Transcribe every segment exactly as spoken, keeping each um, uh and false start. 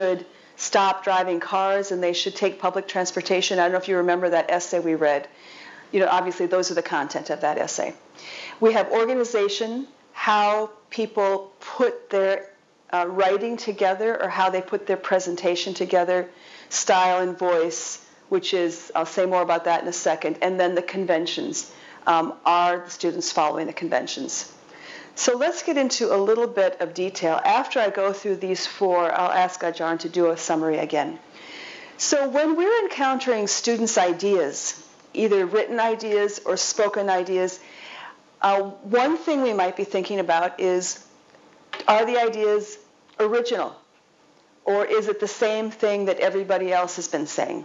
should stop driving cars and they should take public transportation. I don't know if you remember that essay we read. You know, obviously those are the content of that essay. We have organization, how people put their uh, writing together or how they put their presentation together, style and voice, which is, I'll say more about that in a second, and then the conventions. Um, are the students following the conventions? So let's get into a little bit of detail. After I go through these four, I'll ask Ajarn to do a summary again. So when we're encountering students' ideas, either written ideas or spoken ideas, uh, one thing we might be thinking about is, are the ideas original? Or is it the same thing that everybody else has been saying?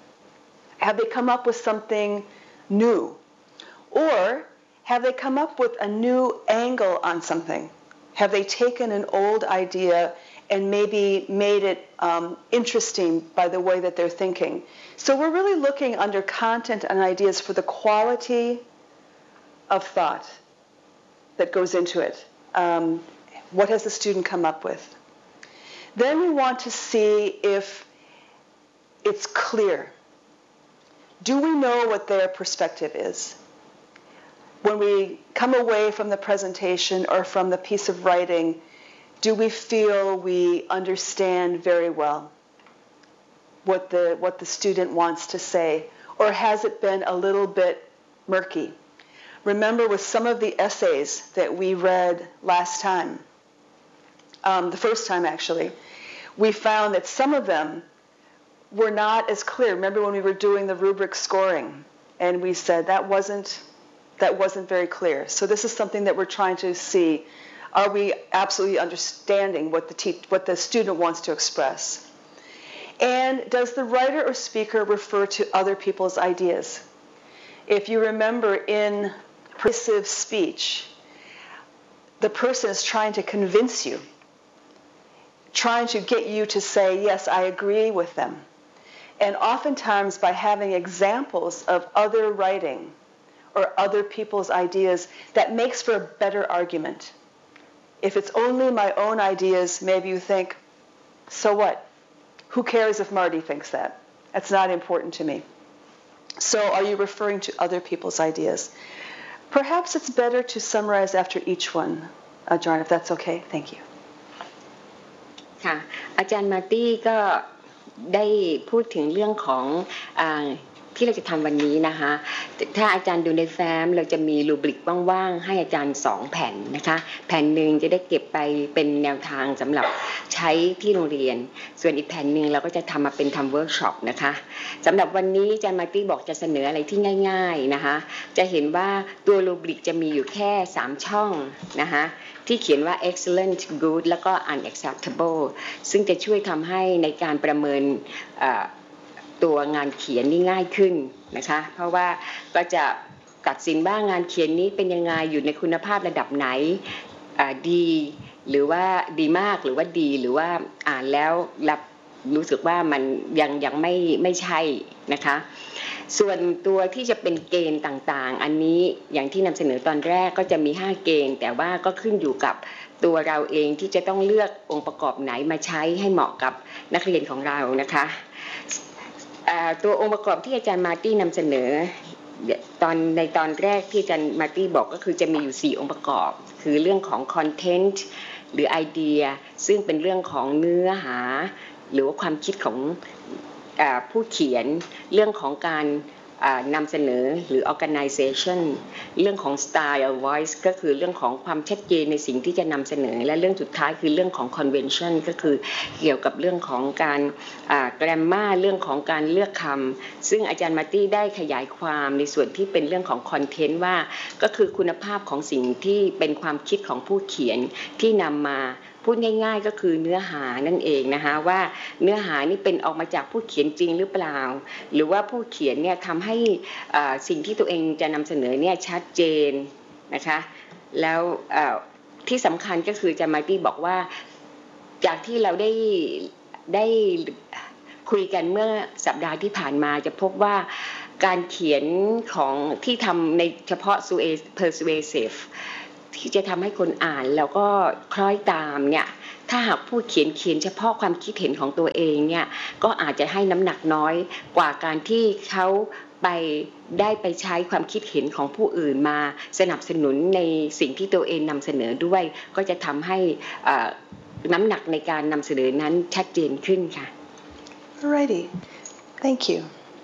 Have they come up with something new? Or have they come up with a new angle on something? Have they taken an old idea and maybe made it um, interesting by the way that they're thinking? So we're really looking under content and ideas for the quality of thought that goes into it. Um, what has the student come up with? Then we want to see if it's clear. Do we know what their perspective is? When we come away from the presentation or from the piece of writing, do we feel we understand very well what the, what the student wants to say? Or has it been a little bit murky? Remember with some of the essays that we read last time, um, the first time actually, we found that some of them were not as clear. Remember when we were doing the rubric scoring and we said that wasn't That wasn't very clear. So this is something that we're trying to see. Are we absolutely understanding what the, te- what the student wants to express? And does the writer or speaker refer to other people's ideas? If you remember in persuasive speech, the person is trying to convince you, trying to get you to say, yes, I agree with them. And oftentimes by having examples of other writing, or other people's ideas, that makes for a better argument. If it's only my own ideas, maybe you think, so what? Who cares if Marty thinks that? That's not important to me. So are you referring to other people's ideas? Perhaps it's better to summarize after each one, Ajarn, if that's okay. Thank you. ค่ะอาจารย์มาร์ตี้ก็ได้พูดถึงเรื่องของอ่าที่เราจะทำวันนี้นะคะถ้าอาจารย์ดูในแฟ้มเราจะมีรูบริกว่างๆให้อาจารย์สองแผ่นนะคะแผ่นหนึ่งจะได้เก็บไปเป็นแนวทางสำหรับใช้ที่โรงเรียนส่วนอีกแผ่นหนึ่งเราก็จะทำมาเป็นทำเวิร์กช็อปนะคะสำหรับวันนี้อาจารย์มาร์ตี้บอกจะเสนออะไรที่ง่ายๆนะคะจะเห็นว่าตัวรูบริกจะมีอยู่แค่สามช่องนะคะที่เขียนว่า excellent good แล้วก็ unacceptable ซึ่งจะช่วยทำให้ในการประเมินตัวงานเขียนนี่ง่ายขึ้นนะคะเพราะว่าก็จะตัดสินว่างานเขียนนี้เป็นยังไงอยู่ในคุณภาพระดับไหนดีหรือว่าดีมากหรือว่าดีหรือว่าอ่านแล้วรับรู้สึกว่ามันยังยังไม่ไม่ใช่นะคะส่วนตัวที่จะเป็นเกณฑ์ต่างๆอันนี้อย่างที่นำเสนอตอนแรกก็จะมีห้าเกณฑ์แต่ว่าก็ขึ้นอยู่กับตัวเราเองที่จะต้องเลือกองค์ประกอบไหนมาใช้ให้เหมาะกับนักเรียนของเรานะคะตัวองค์ประกอบที่อาจารย์มาร์ตี้นำเสนอตอนในตอนแรกที่อาจารย์มาร์ตี้บอกก็คือจะมีอยู่สี่องค์ประกอบคือเรื่องของ content หรือ idea ซึ่งเป็นเรื่องของเนื้อหาหรือว่าความคิดของผู้เขียนเรื่องของการนำเสนอหรือ organization เรื่องของ style voice ก็คือเรื่องของความชัดเจนในสิ่งที่จะนำเสนอและเรื่องสุดท้ายคือเรื่องของ convention ก็คือเกี่ยวกับเรื่องของการ grammar เรื่องของการเลือกคำซึ่งอาจารย์มาร์ตี้ได้ขยายความในส่วนที่เป็นเรื่องของ content ว่าก็คือคุณภาพของสิ่งที่เป็นความคิดของผู้เขียนที่นำมาพูดง่ายๆก็คือเนื้อหานั่นเองนะคะว่าเนื้อหานี่เป็นออกมาจากผู้เขียนจริงหรือเปล่าหรือว่าผู้เขียนเนี่ยทำให้สิ่งที่ตัวเองจะนำเสนอเนี่ยชัดเจนนะคะแล้วที่สำคัญก็คืออาจารย์มาร์ตี้บอกว่าจากที่เราได้ได้คุยกันเมื่อสัปดาห์ที่ผ่านมาจะพบว่าการเขียนของที่ทำในเฉพาะ persuasive ที่จะทำให้คนอ่านแล้วก็คล้อยตามเนี่ยถ้าหากผู้เขียนเขียนเฉพาะความคิดเห็นของตัวเองเนี่ยก็อาจจะให้น้ำหนักน้อยกว่าการที่เขาไปได้ไปใช้ความคิดเห็นของผู้อื่นมาสนับสนุนในสิ่งที่ตัวเองนำเสนอด้วยก็จะทำให้น้ำหนักในการนำเสนอนั้นชัดเจนขึ้นค่ะ Alrighty, thank you.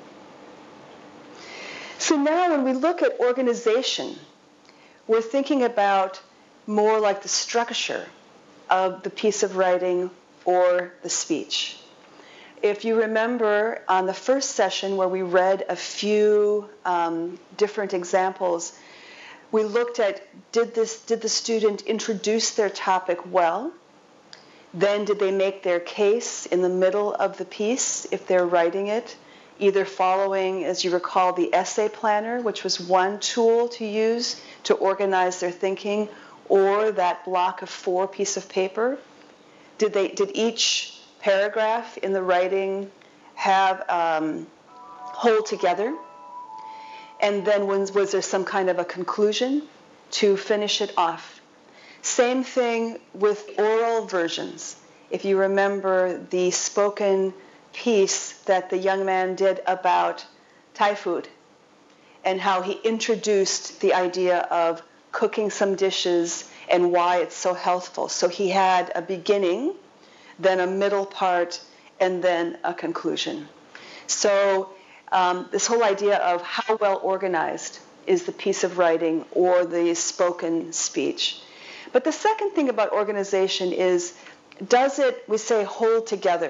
So now when we look at organization, we're thinking about more like the structure of the piece of writing or the speech. If you remember on the first session where we read a few um, different examples, we looked at did this did the student introduce their topic well? Then did they make their case in the middle of the piece if they're writing it, either following, as you recall, the essay planner, which was one tool to use to organize their thinking, or that block of four piece of paper? Did they did each paragraph in the writing have um, hold together? And then was, was there some kind of a conclusion to finish it off? Same thing with oral versions. If you remember the spoken piece that the young man did about Thai food and how he introduced the idea of cooking some dishes and why it's so healthful. So he had a beginning, then a middle part, and then a conclusion. So um, this whole idea of how well organized is the piece of writing or the spoken speech. But the second thing about organization is, does it, we say, hold together?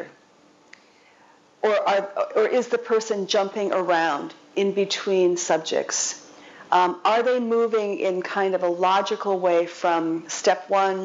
Or, are, or is the person jumping around in between subjects? Um, are they moving in kind of a logical way from step one,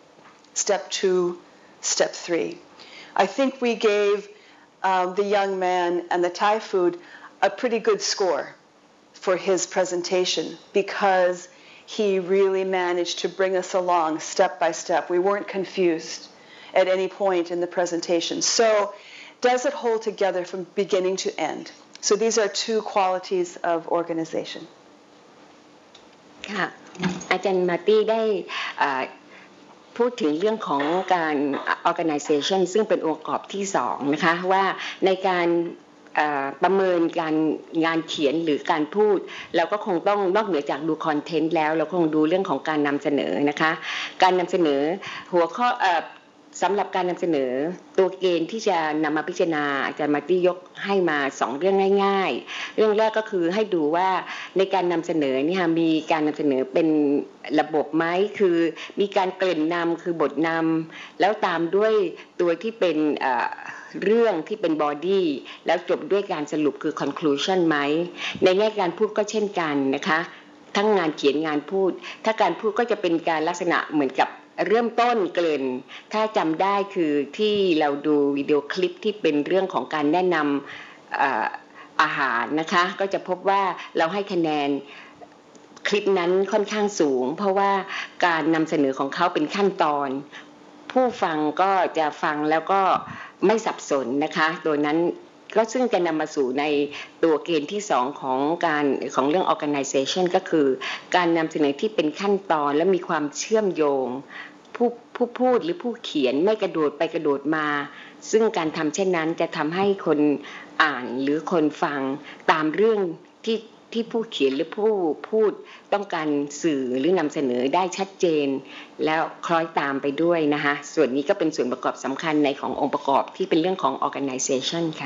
step two, step three? I think we gave um, the young man and the Thai food a pretty good score for his presentation because he really managed to bring us along step by step. We weren't confused at any point in the presentation. So does it hold together from beginning to end? So these are two qualities of organization. ค่ะอาจารย์มาร์ตี้ได้พูดถึงเรื่องของการ organization ซึ่งเป็นองค์ประกอบที่สองนะคะว่าในการประเมินการงานเขียนหรือการพูดเราก็คงต้องนอกเหนือจากดูคอนเทนต์แล้วเราคงดูเรื่องของการนำเสนอนะคะการนำเสนอหัวข้อสำหรับการนำเสนอตัวเกณฑ์ที่จะนำมาพิจารณาอาจารย์มาร์ตี้ยกให้มาสองเรื่องง่ายๆเรื่องแรกก็คือให้ดูว่าในการนำเสนอนี่ค่ะมีการนำเสนอเป็นระบบไหมคือมีการเกริ่นนำคือบทนำแล้วตามด้วยตัวที่เป็นเรื่องที่เป็นบอดี้แล้วจบด้วยการสรุปคือ conclusion ไหมในแง่การพูดก็เช่นกันนะคะทั้งงานเขียนงานพูดถ้าการพูดก็จะเป็นการลักษณะเหมือนกับเริ่มต้นเกริ่นถ้าจำได้คือที่เราดูวิดีโอคลิปที่เป็นเรื่องของการแนะนำ อา, อาหารนะคะก็จะพบว่าเราให้คะแนนคลิปนั้นค่อนข้างสูงเพราะว่าการนำเสนอของเขาเป็นขั้นตอนผู้ฟังก็จะฟังแล้วก็ไม่สับสนนะคะตัวนั้นก็ซึ่งจะนำมาสู่ในตัวเกณฑ์ที่สองของการของเรื่อง organization ก็คือการนำเสนอที่เป็นขั้นตอนและมีความเชื่อมโยงผู้ผู้พูดหรือผู้เขียนไม่กระโดดไปกระโดดมาซึ่งการทำเช่นนั้นจะทำให้คนอ่านหรือคนฟังตามเรื่องที่ที่ผู้เขียนหรือผู้พูดต้องการสื่อหรือนำเสนอได้ชัดเจนแล้วคล้อยตามไปด้วยนะคะส่วนนี้ก็เป็นส่วนประกอบสำคัญในขององค์ประกอบที่เป็นเรื่องของ organization ค่ะ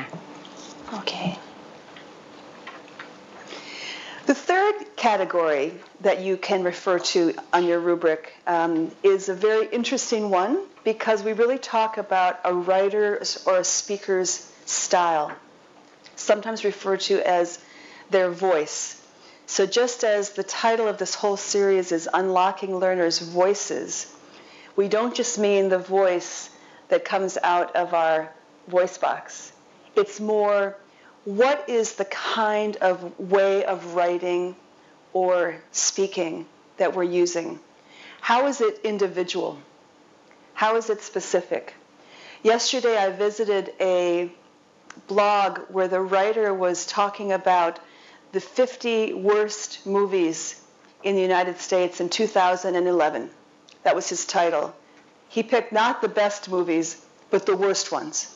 Okay. The third category that you can refer to on your rubric um, is a very interesting one because we really talk about a writer's or a speaker's style, sometimes referred to as their voice. So just as the title of this whole series is Unlocking Learners' Voices, we don't just mean the voice that comes out of our voice box. It's more, what is the kind of way of writing or speaking that we're using? How is it individual? How is it specific? Yesterday I visited a blog where the writer was talking about the fifty worst movies in the United States in two thousand eleven. That was his title. He picked not the best movies, but the worst ones.